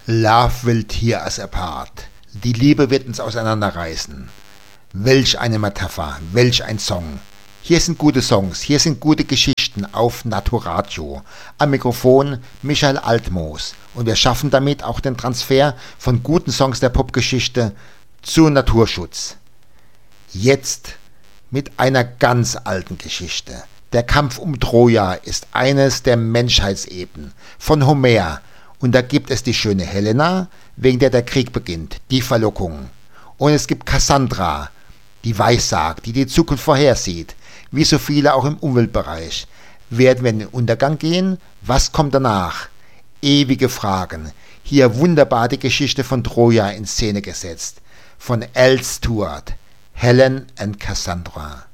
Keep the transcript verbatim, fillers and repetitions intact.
Love will tear us apart. Die Liebe wird uns auseinanderreißen. Welch eine Metapher, welch ein Song. Hier sind gute Songs, hier sind gute Geschichten auf Naturadio. Am Mikrofon Michael Altmoos. Und wir schaffen damit auch den Transfer von guten Songs der Popgeschichte zu Naturschutz. Jetzt mit einer ganz alten Geschichte. Der Kampf um Troja ist eines der Menschheitseben von Homer. Und da gibt es die schöne Helena, wegen der der Krieg beginnt, die Verlockung. Und es gibt Cassandra, die Weissagt, die die Zukunft vorhersieht. Wie so viele auch im Umweltbereich. Werden wir in den Untergang gehen? Was kommt danach? Ewige Fragen. Hier wunderbar die Geschichte von Troja in Szene gesetzt. Von L. Stewart, Helen and Cassandra.